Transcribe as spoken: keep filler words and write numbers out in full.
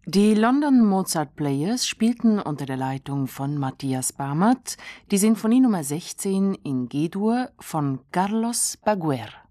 Die London Mozart Players spielten unter der Leitung von Matthias Bamert die Sinfonie Nummer sechzehn in G-Dur von Carlos Baguer.